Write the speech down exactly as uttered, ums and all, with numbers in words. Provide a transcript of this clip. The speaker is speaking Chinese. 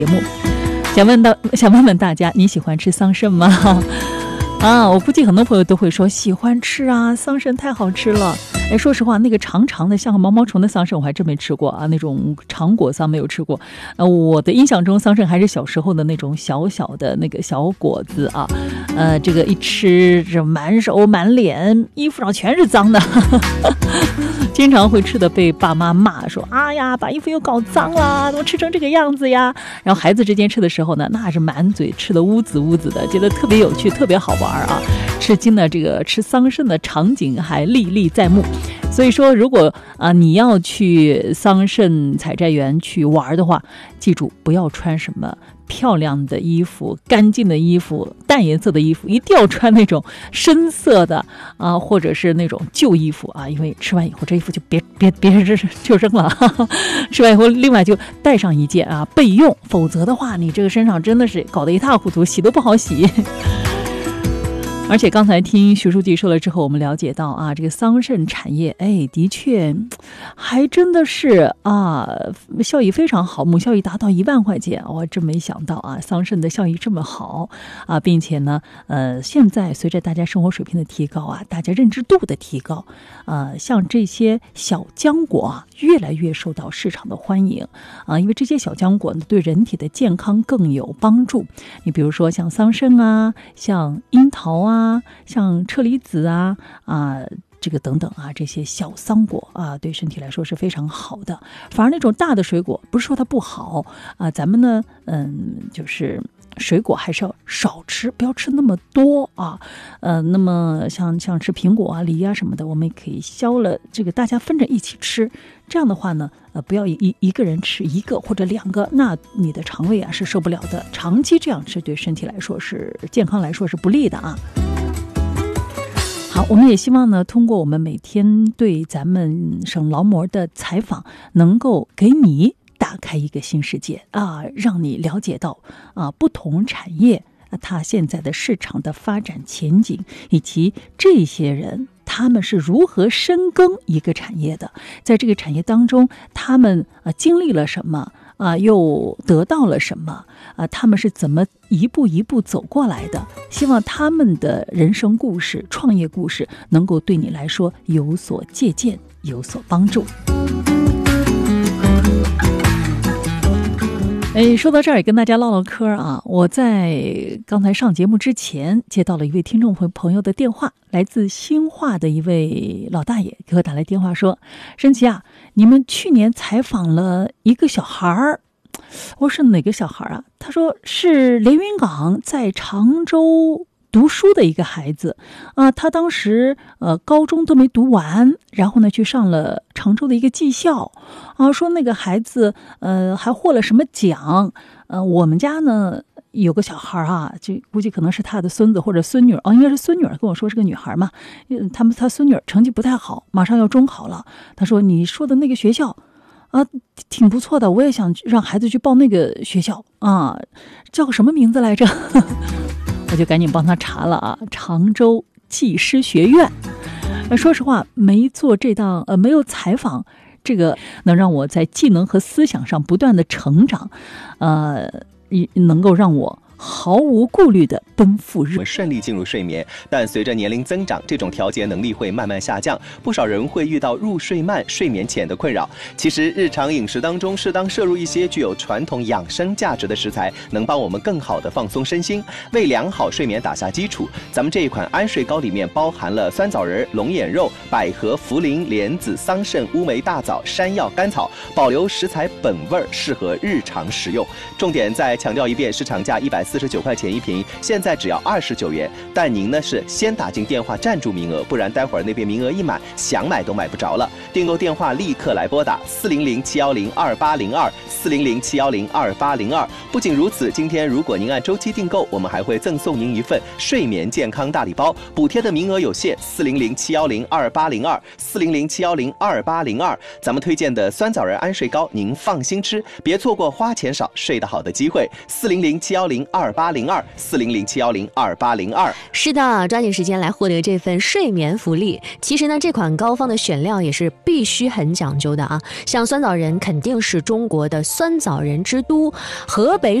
节目，想问到想问问大家，你喜欢吃桑葚吗？啊，我估计很多朋友都会说喜欢吃啊，桑葚太好吃了。哎，说实话，那个长长的像个毛毛虫的桑葚我还真没吃过啊，那种长果桑没有吃过。呃，我的印象中桑葚还是小时候的那种小小的那个小果子啊，呃，这个一吃这满手满脸衣服上全是脏的，经常会吃的被爸妈骂说，啊呀，把衣服又搞脏了，怎么吃成这个样子呀？然后孩子之间吃的时候呢，那是满嘴吃的乌紫乌紫的，觉得特别有趣，特别好玩啊。吃惊的这个吃桑葚的场景还历历在目。所以说，如果啊、呃、你要去桑葚采摘园去玩的话，记住不要穿什么漂亮的衣服、干净的衣服、淡颜色的衣服，一定要穿那种深色的啊、呃，或者是那种旧衣服啊，因为吃完以后这衣服就别别别扔就扔了，哈哈，吃完以后另外就带上一件啊备用，否则的话你这个身上真的是搞得一塌糊涂，洗都不好洗。而且刚才听徐书记说了之后，我们了解到啊，这个桑葚产业，哎，的确还真的是啊，效益非常好，母效益达到一万块钱，我真没想到啊，桑葚的效益这么好啊，并且呢，呃，现在随着大家生活水平的提高啊，大家认知度的提高，呃，像这些小浆果啊，越来越受到市场的欢迎啊，因为这些小浆果呢，对人体的健康更有帮助。你比如说像桑葚啊，像樱桃啊。像车厘子啊啊，这个等等啊，这些小桑果啊，对身体来说是非常好的。反而那种大的水果，不是说它不好啊，咱们呢，嗯，就是水果还是要少吃，不要吃那么多啊。呃，那么像像吃苹果啊、梨啊什么的，我们也可以削了，这个大家分着一起吃。这样的话呢，呃，不要一一个人吃一个或者两个，那你的肠胃啊是受不了的。长期这样吃，对身体来说是健康来说是不利的啊。好，我们也希望呢，通过我们每天对咱们省劳模的采访，能够给你打开一个新世界啊，让你了解到啊不同产业它现在的市场的发展前景，以及这些人他们是如何深耕一个产业的，在这个产业当中，他们啊经历了什么啊，又得到了什么啊？他们是怎么一步一步走过来的？希望他们的人生故事、创业故事能够对你来说有所借鉴、有所帮助。哎，说到这儿也跟大家唠唠嗑啊！我在刚才上节目之前接到了一位听众朋友的电话，来自兴化的一位老大爷给我打来电话说：“申琦啊，你们去年采访了一个小孩儿。”我说是哪个小孩啊？他说是连云港在常州读书的一个孩子啊，他当时呃高中都没读完，然后呢去上了常州的一个技校啊，说那个孩子呃还获了什么奖，呃我们家呢有个小孩啊，就估计可能是他的孙子或者孙女哦，应该是孙女，跟我说是个女孩嘛，他们他孙女成绩不太好，马上要中考了，他说你说的那个学校啊，挺不错的，我也想让孩子去报那个学校啊，叫个什么名字来着？我就赶紧帮他查了啊，常州技师学院。呃，说实话，没做这档呃，没有采访，这个能让我在技能和思想上不断的成长，呃，能够让我毫无顾虑地奔赴日。 我们顺利进入睡眠，但随着年龄增长，这种调节能力会慢慢下降，不少人会遇到入睡慢、睡眠浅的困扰。其实，日常饮食当中适当摄入一些具有传统养生价值的食材，能帮我们更好地放松身心，为良好睡眠打下基础。咱们这一款安睡膏里面包含了酸枣仁、龙眼肉、百合、茯苓、莲子、桑葚、乌梅、大枣、山药、甘草，保留食材本味，适合日常食用。重点再强调一遍，市场价一百四十九块钱一瓶，现在只要二十九元。但您呢是先打进电话占住名额，不然待会儿那边名额一满，想买都买不着了。订购电话立刻来拨打四零零七幺零二八零二四零零七幺零二八零二。不仅如此，今天如果您按周期订购，我们还会赠送您一份睡眠健康大礼包，补贴的名额有限。四零零七幺零二八零二四零零七幺零二八零二。咱们推荐的酸枣仁安睡膏，您放心吃，别错过花钱少睡得好的机会。四零零七幺零二八零二四零零七幺零二八零二。 是的，抓紧时间来获得这份睡眠福利。其实呢，这款膏方的选料也是必须很讲究的啊。像酸枣仁肯定是中国的酸枣仁之都，河北